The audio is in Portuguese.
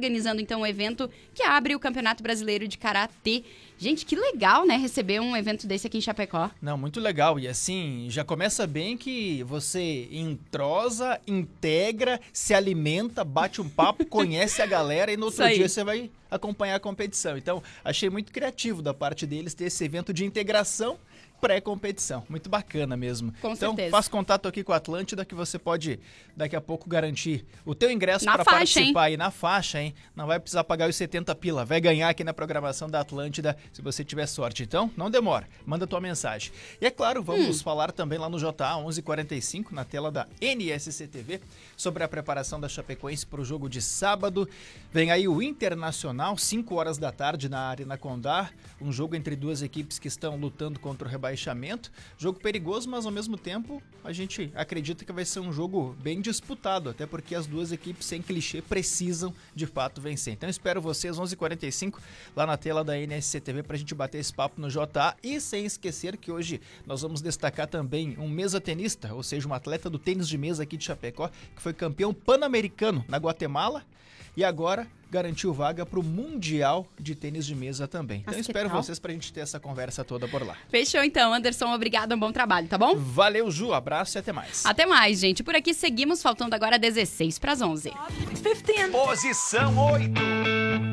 organizando então um evento que abre o Campeonato Brasileiro de Karatê. Gente, que legal, né, receber um evento desse aqui em Chapecó. Não, muito legal. E assim, já começa bem que você entrosa, integra, se alimenta, bate um papo, conhece a galera e no outro dia você vai acompanhar a competição. Então, achei muito criativo da parte deles ter esse evento de integração pré-competição. Muito bacana mesmo. Com então, certeza. faça contato aqui com a Atlântida que você pode daqui a pouco garantir o teu ingresso para faixa, participar aí na faixa, hein? Não vai precisar pagar os 70 pila. Vai ganhar aqui na programação da Atlântida se você tiver sorte. Então, não demora. Manda tua mensagem. E é claro, vamos falar também lá no JA 11:45, na tela da NSC TV, sobre a preparação da Chapecoense para o jogo de sábado. Vem aí o Internacional, 5 horas da tarde na Arena Condá. Um jogo entre duas equipes que estão lutando contra o rebaixamento. Jogo perigoso, mas ao mesmo tempo a gente acredita que vai ser um jogo bem disputado, até porque as duas equipes, sem clichê, precisam de fato vencer. Então espero vocês 11:45 lá na tela da NSC TV pra gente bater esse papo no JA. E sem esquecer que hoje nós vamos destacar também um mesa-tenista, ou seja, um atleta do tênis de mesa aqui de Chapecó, que foi campeão pan-americano na Guatemala e agora garantiu vaga para o Mundial de Tênis de Mesa também. Então espero vocês pra gente ter essa conversa toda por lá. Fechou então, Anderson. Obrigado, um bom trabalho, tá bom? Valeu, Ju. Abraço e até mais. Até mais, gente. Por aqui seguimos, faltando agora 16 para as 11. Posição 8.